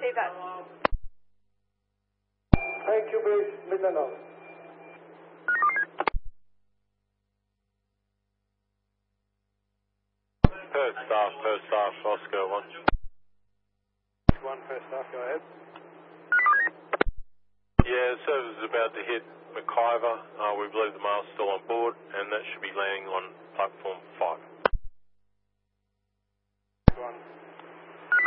Copy that. Thank you, base. Mindanao. Perth staff, Oscar 1. 1 Perth staff, go ahead. Yeah, the service is about to hit McIver. We believe the mail's still on board, and that should be landing on platform 5.